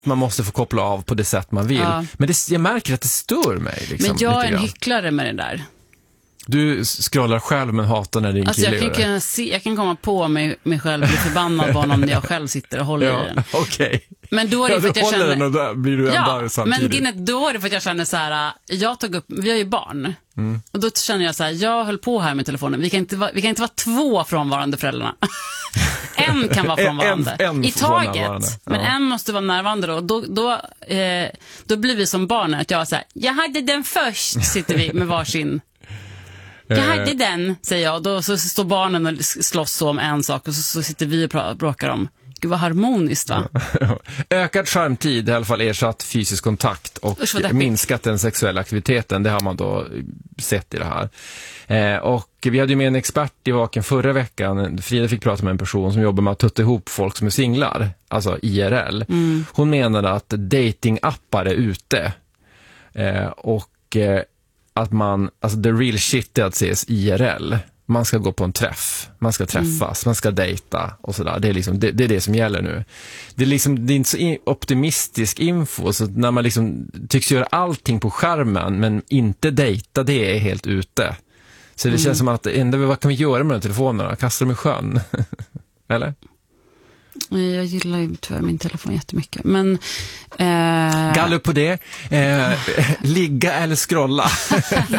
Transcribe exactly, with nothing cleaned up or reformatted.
man måste få koppla av på det sätt man vill. Ja. Men det, jag märker att det stör mig. Liksom, men jag är en hycklare med det där. Du scrollar själv men hatar när din alltså kille jag kan, kan se, jag kan komma på mig, mig själv och bli förbannad på honom när jag själv sitter och håller ja, i den. Okej. Okay. Men då är det ja, för att jag håller känner... den och då blir du en ja, där samtidigt. Men då är det för att jag känner så här, jag tog upp, vi har ju barn. Mm. Och då känner jag så här, jag höll på här med telefonen. Vi kan inte vara, vi kan inte vara två frånvarande föräldrarna. En kan vara frånvarande. En, en I taget. Ja. Men en måste vara närvarande då. Då, då, eh, då blir vi som barn att jag så här, jag hade den först, sitter vi med varsin. Jag hade den, säger jag. Då så står barnen och slåss om en sak och så, så sitter vi och bråkar om. Gud vad harmoniskt, va? Ökad skärmtid i alla fall ersatt fysisk kontakt och Usch, minskat den sexuella aktiviteten. Det har man då sett i det här. Eh, och vi hade ju med en expert i Vaken förra veckan. Frida fick prata med en person som jobbar med att tutta ihop folk som är singlar, alltså I R L. Mm. Hon menade att datingappar är ute. Eh, och eh, att man, alltså the real shit är att ses I R L. Man ska gå på en träff, man ska träffas, mm. man ska dejta och sådär. Det är liksom det, det är det som gäller nu. Det är liksom det är inte så optimistisk info, så när man liksom tycks göra allting på skärmen men inte dejta, det är helt ute. Så det mm. känns som att ändå, vad kan vi göra med de telefonerna? Kasta dem i sjön. Eller? Jag gillar ju tyvärr min telefon jättemycket. Men, eh... Gallup på det. Eh, ligga eller scrolla.